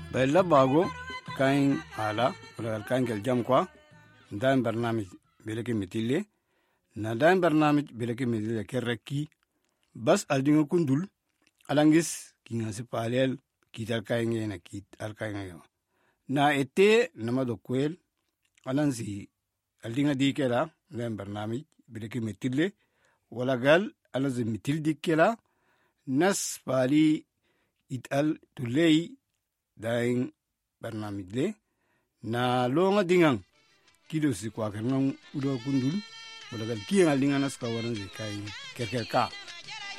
bella bago kain ala wala kain gel jam kwa ndan barnamij beleke mitille na dan barnamij beleke mitille kerreki bas aldingo kundul alangis kinga se palel kital kain na kit al kain na ete nama do kwel alansi aldinga dikela ndan barnamij beleke mitille wala gal alansi mitil dikela nas pali ital tulei daing barnamij le na longa dingang kido si kwa kanang udo kundul wala gal kiang alinga nas kawaran kai kerker ka